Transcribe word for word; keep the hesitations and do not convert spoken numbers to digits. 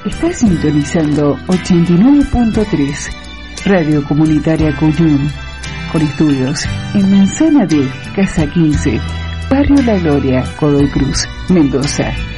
Está sintonizando ochenta y nueve punto tres, Radio Comunitaria Cuyum, con estudios en Manzana de Casa quince, Barrio La Gloria, Godoy Cruz, Mendoza.